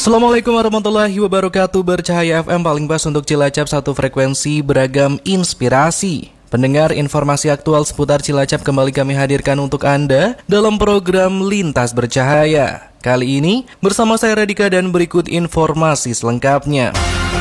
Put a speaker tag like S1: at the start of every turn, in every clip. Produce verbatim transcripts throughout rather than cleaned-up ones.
S1: Assalamualaikum warahmatullahi wabarakatuh. Bercahaya F M paling pas untuk Cilacap, satu frekuensi beragam inspirasi. Pendengar, informasi aktual seputar Cilacap kembali kami hadirkan untuk Anda dalam program Lintas Bercahaya. Kali ini bersama saya Radika dan berikut informasi selengkapnya.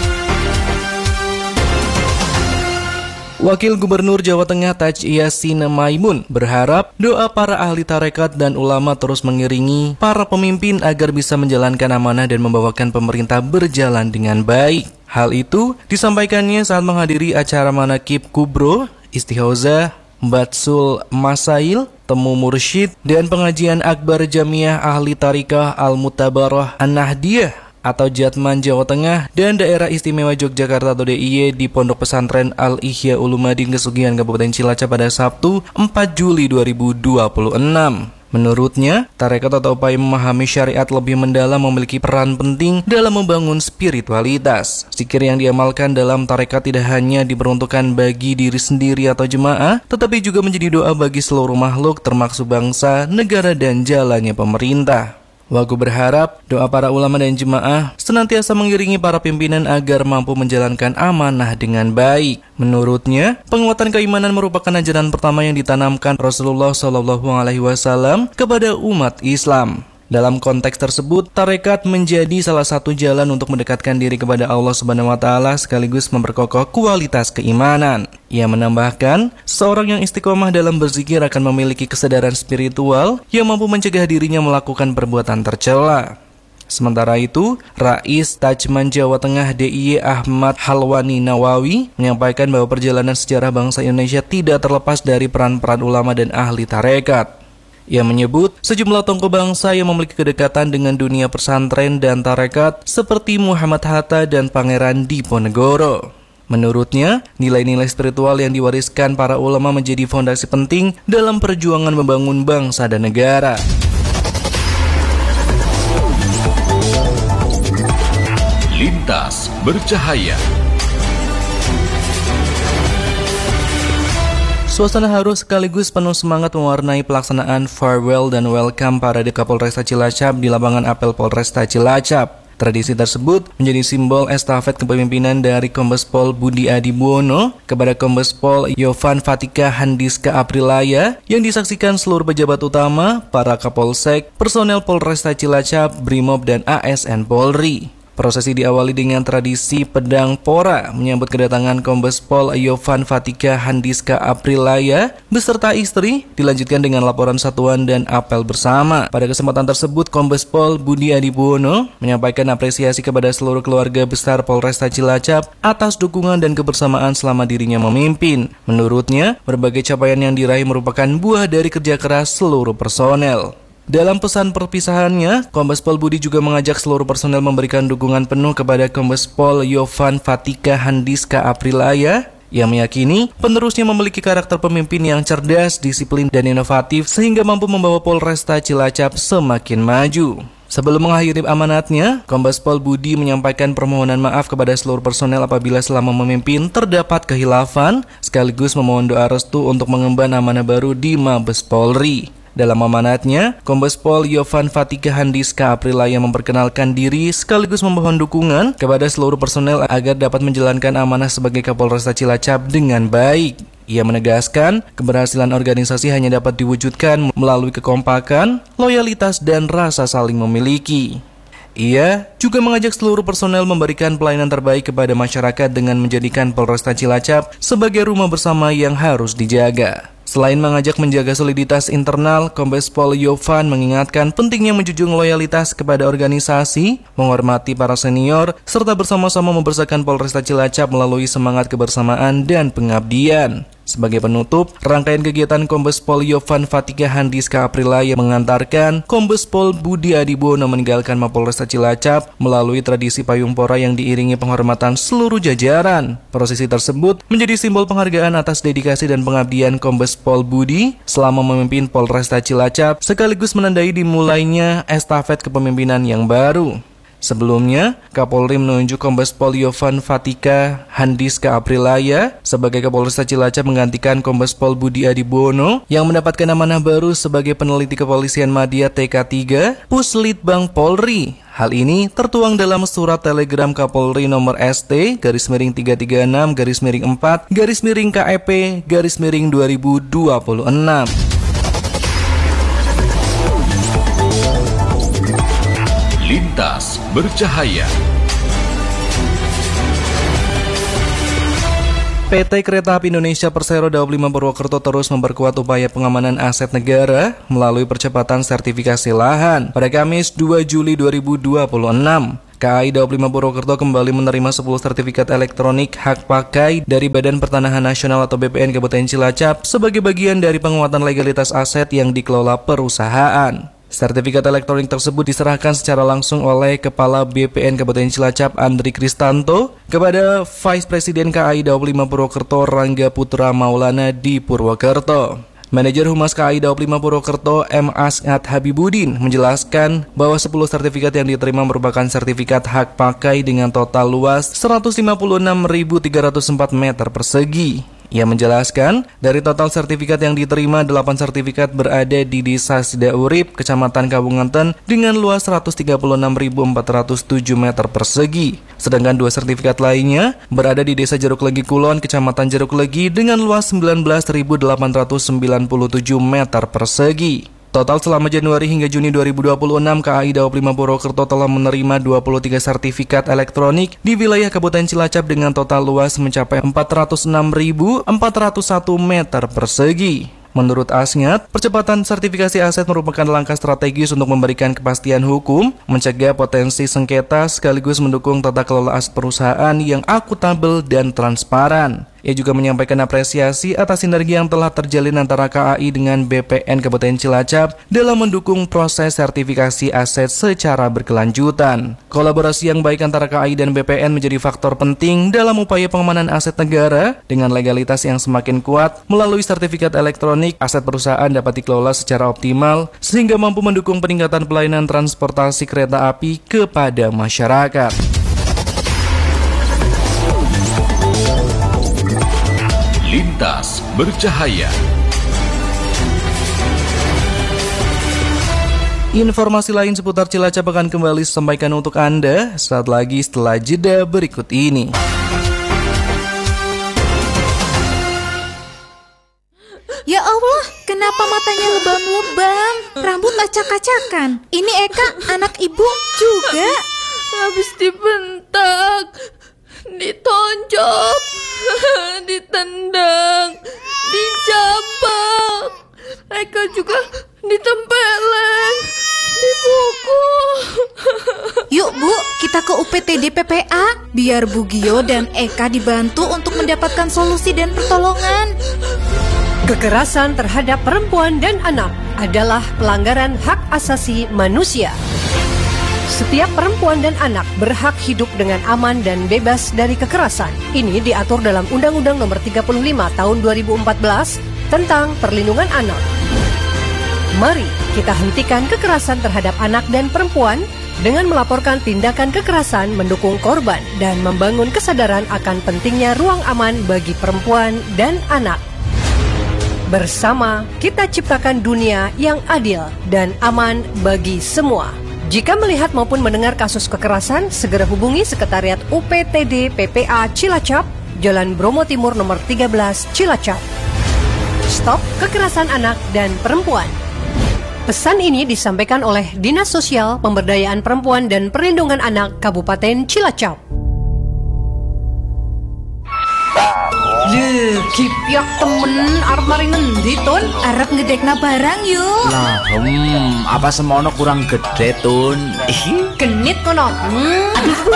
S1: Wakil Gubernur Jawa Tengah Taj Yasin Maimun berharap doa para ahli tarekat dan ulama terus mengiringi para pemimpin agar bisa menjalankan amanah dan membawakan pemerintah berjalan dengan baik. Hal itu disampaikannya saat menghadiri acara Manaqib Kubro, Istighozah, Batsul Masail, Temu Mursyid, dan pengajian Akbar Jamiah Ahli Tarikah Al-Mutabarah An-Nahdiyah atau Jatman Jawa Tengah dan Daerah Istimewa Yogyakarta atau D I Y di Pondok Pesantren Al-Ihya Ulumuddin Kesugihan Kabupaten Cilacap pada Sabtu empat Juli dua ribu dua puluh enam. Menurutnya, tarekat atau upaya memahami syariat lebih mendalam memiliki peran penting dalam membangun spiritualitas. Zikir yang diamalkan dalam tarekat tidak hanya diperuntukkan bagi diri sendiri atau jemaah, tetapi juga menjadi doa bagi seluruh makhluk termasuk bangsa, negara, dan jalannya pemerintah. Wagu berharap doa para ulama dan jemaah senantiasa mengiringi para pimpinan agar mampu menjalankan amanah dengan baik. Menurutnya, penguatan keimanan merupakan ajaran pertama yang ditanamkan Rasulullah shallallahu alaihi wasallam kepada umat Islam. Dalam konteks tersebut, tarekat menjadi salah satu jalan untuk mendekatkan diri kepada Allah Subhanahu wa taala sekaligus memperkokoh kualitas keimanan. Ia menambahkan, seorang yang istiqomah dalam berzikir akan memiliki kesadaran spiritual yang mampu mencegah dirinya melakukan perbuatan tercela. Sementara itu, Rais Tajman Jawa Tengah D I Y Ahmad Halwani Nawawi menyampaikan bahwa perjalanan sejarah bangsa Indonesia tidak terlepas dari peran-peran ulama dan ahli tarekat. Ia menyebut sejumlah tokoh bangsa yang memiliki kedekatan dengan dunia pesantren dan tarekat seperti Muhammad Hatta dan Pangeran Diponegoro. Menurutnya, nilai-nilai spiritual yang diwariskan para ulama menjadi fondasi penting dalam perjuangan membangun bangsa dan negara.
S2: Lintas Bercahaya.
S1: Suasana haru sekaligus penuh semangat mewarnai pelaksanaan farewell dan welcome parade Kapolresta Cilacap di lapangan apel Polresta Cilacap. Tradisi tersebut menjadi simbol estafet kepemimpinan dari Kombes Pol Budi Adibuwono kepada Kombes Pol Yovan Fatika Handiska Aprilaya yang disaksikan seluruh pejabat utama, para Kapolsek, personel Polresta Cilacap, Brimob, dan A S N Polri. Prosesi diawali dengan tradisi pedang pora menyambut kedatangan Kombes Pol Yovan Fatika Handiska Aprilaya beserta istri, dilanjutkan dengan laporan satuan dan apel bersama. Pada kesempatan tersebut, Kombes Pol Budi Adibuwono menyampaikan apresiasi kepada seluruh keluarga besar Polresta Cilacap atas dukungan dan kebersamaan selama dirinya memimpin. Menurutnya, berbagai capaian yang diraih merupakan buah dari kerja keras seluruh personel. Dalam pesan perpisahannya, Kombes Pol Budi juga mengajak seluruh personel memberikan dukungan penuh kepada Kombes Pol Yovan Fatika Handiska Aprilaya yang meyakini penerusnya memiliki karakter pemimpin yang cerdas, disiplin, dan inovatif sehingga mampu membawa Polresta Cilacap semakin maju. Sebelum mengakhiri amanatnya, Kombes Pol Budi menyampaikan permohonan maaf kepada seluruh personel apabila selama memimpin terdapat khilafan, sekaligus memohon doa restu untuk mengemban amanah baru di Mabes Polri. Dalam amanatnya, Kombes Pol Yovan Fatika Handiska Aprilaya memperkenalkan diri sekaligus memohon dukungan kepada seluruh personel agar dapat menjalankan amanah sebagai Kapolresta Cilacap dengan baik. Ia menegaskan, keberhasilan organisasi hanya dapat diwujudkan melalui kekompakan, loyalitas, dan rasa saling memiliki. Ia juga mengajak seluruh personel memberikan pelayanan terbaik kepada masyarakat dengan menjadikan Polresta Cilacap sebagai rumah bersama yang harus dijaga. Selain mengajak menjaga soliditas internal, Kombes Pol Yovan mengingatkan pentingnya menjunjung loyalitas kepada organisasi, menghormati para senior, serta bersama-sama membesarkan Polresta Cilacap melalui semangat kebersamaan dan pengabdian. Sebagai penutup, rangkaian kegiatan Kombes Pol Yovan Fatika Handiska Aprilaya mengantarkan Kombes Pol Budi Adibuwono meninggalkan Mapolresta Cilacap melalui tradisi payung pora yang diiringi penghormatan seluruh jajaran. Prosesi tersebut menjadi simbol penghargaan atas dedikasi dan pengabdian Kombes Pol Budi selama memimpin Polresta Cilacap, sekaligus menandai dimulainya estafet kepemimpinan yang baru. Sebelumnya, Kapolri menunjuk Kombes Pol Yovan Fatika Handiska Aprilaya sebagai Kapolresta Cilacap menggantikan Kombes Pol Budi Adibuwono yang mendapatkan amanah baru sebagai peneliti kepolisian Madya T K tiga Puslitbang Polri Hal ini tertuang dalam surat telegram Kapolri nomor S T garis miring tiga tiga enam garis miring empat garis miring K E P garis miring dua ribu dua puluh enam.
S2: Lintas Bercahaya.
S1: P T Kereta Api Indonesia Persero Daob lima Purwokerto terus memperkuat upaya pengamanan aset negara melalui percepatan sertifikasi lahan. Pada Kamis dua Juli dua ribu dua puluh enam, K A I Daob lima Purwokerto kembali menerima sepuluh sertifikat elektronik hak pakai dari Badan Pertanahan Nasional atau B P N Kabupaten Cilacap sebagai bagian dari penguatan legalitas aset yang dikelola perusahaan. Sertifikat elektronik tersebut diserahkan secara langsung oleh Kepala B P N Kabupaten Cilacap Andri Kristanto kepada Vice Presiden K A I Daob lima Purwokerto Rangga Putra Maulana di Purwokerto. Manajer Humas K A I Daob lima Purwokerto M. As'ad Habibudin menjelaskan bahwa sepuluh sertifikat yang diterima merupakan sertifikat hak pakai dengan total luas seratus lima puluh enam ribu tiga ratus empat meter persegi. Ia menjelaskan, dari total sertifikat yang diterima, delapan sertifikat berada di Desa Sidaurip, Kecamatan Kabungenten dengan luas seratus tiga puluh enam ribu empat ratus tujuh meter persegi. Sedangkan dua sertifikat lainnya berada di Desa Jeruk Legi Kulon, Kecamatan Jeruk Legi dengan luas sembilan belas ribu delapan ratus sembilan puluh tujuh meter persegi. Total selama Januari hingga Juni dua ribu dua puluh enam, K A I Daob lima Purwokerto telah menerima dua puluh tiga sertifikat elektronik di wilayah Kabupaten Cilacap dengan total luas mencapai empat ratus enam ribu empat ratus satu meter persegi. Menurut As'ad, percepatan sertifikasi aset merupakan langkah strategis untuk memberikan kepastian hukum, mencegah potensi sengketa, sekaligus mendukung tata kelola aset perusahaan yang akuntabel dan transparan. Ia juga menyampaikan apresiasi atas sinergi yang telah terjalin antara K A I dengan B P N Kabupaten Cilacap dalam mendukung proses sertifikasi aset secara berkelanjutan. Kolaborasi yang baik antara K A I dan B P N menjadi faktor penting dalam upaya pengamanan aset negara dengan legalitas yang semakin kuat. Melalui sertifikat elektronik, aset perusahaan dapat dikelola secara optimal sehingga mampu mendukung peningkatan pelayanan transportasi kereta api kepada masyarakat.
S2: Lintas Bercahaya.
S1: Informasi lain seputar Cilacap akan kembali sampaikan untuk Anda saat lagi setelah jeda berikut ini.
S3: Ya Allah, kenapa matanya lebam-lebam? Rambut acak-acakan. Ini Eka, anak ibu juga.
S4: Habis dibentak, ditonjok, ditendang, dijambak. Eka juga ditempeleng, dipukul.
S3: Yuk Bu, kita ke U P T D P P A biar Bu Gio dan Eka dibantu untuk mendapatkan solusi dan pertolongan.
S5: Kekerasan terhadap perempuan dan anak adalah pelanggaran hak asasi manusia. Setiap perempuan dan anak berhak hidup dengan aman dan bebas dari kekerasan. Ini diatur dalam Undang-Undang Nomor tiga puluh lima Tahun dua ribu empat belas tentang Perlindungan Anak. Mari kita hentikan kekerasan terhadap anak dan perempuan dengan melaporkan tindakan kekerasan, mendukung korban, dan membangun kesadaran akan pentingnya ruang aman bagi perempuan dan anak. Bersama, kita ciptakan dunia yang adil dan aman bagi semua. Jika melihat maupun mendengar kasus kekerasan, segera hubungi Sekretariat U P T D P P A Cilacap, Jalan Bromo Timur nomor tiga belas Cilacap. Stop kekerasan anak dan perempuan. Pesan ini disampaikan oleh Dinas Sosial, Pemberdayaan Perempuan dan Perlindungan Anak Kabupaten Cilacap.
S3: Leh, kipiak temen arep mari ngendi Tun? Arep ngedekna barang yuk.
S6: Lah, hmm, apa semono kurang gede Tun?
S3: Genit kono. Hmm.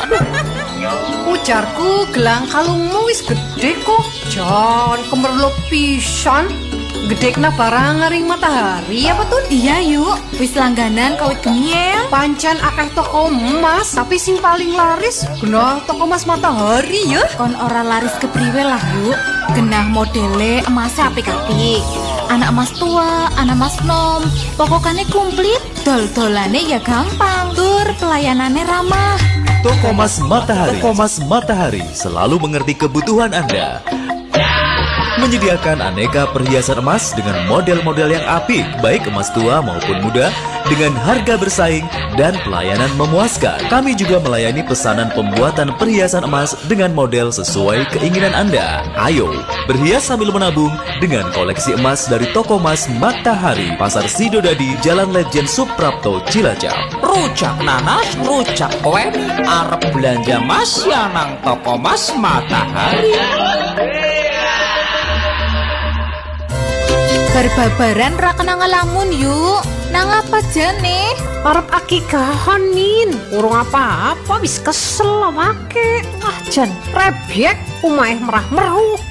S3: Ujarku gelang kalungmu wis gede kok. Jan kemerlo pisan. Gedekna barang ngaring matahari apa Tun? Iya yuk, wis langganan kawit geniel. Pancan akeh toko emas, tapi sing paling laris genah toko emas matahari ya. Kon ora laris kepriwe lah yuk. Genah modele emasnya apik-apik. Anak emas tua, anak emas nom, pokoknya komplit. Dol-dolane ya gampang, tur pelayanannya ramah.
S7: Toko Emas Matahari. Toko Emas Matahari selalu mengerti kebutuhan Anda. menyediakan aneka perhiasan emas dengan model-model yang apik, baik emas tua maupun muda, dengan harga bersaing dan pelayanan memuaskan. Kami juga melayani pesanan pembuatan perhiasan emas dengan model sesuai keinginan Anda. Ayo, berhias sambil menabung dengan koleksi emas dari toko emas Matahari, Pasar Sidodadi, Jalan Lejen Suprapto, Cilacap.
S6: Rujak nanas, rujak kue, arep belanja mas ya nang toko mas Matahari.
S8: Barbabaran ra kena ngelamun yuk. Nang apa jane?
S5: Arep akikahan Min. Urung apa-apa wis kesel awake. Ah jan rebek umahe merah meruh.